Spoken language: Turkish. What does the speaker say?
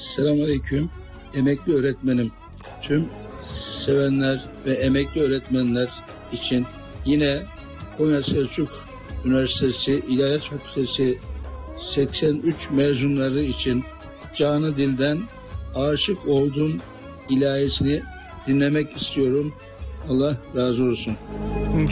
Selamünaleyküm. Emekli öğretmenim. Tüm sevenler ve emekli öğretmenler için yine Konya Selçuk Üniversitesi İlahiyat Fakültesi 83 mezunları için canı dilden aşık oldum ilahisini dinlemek istiyorum. Allah razı olsun.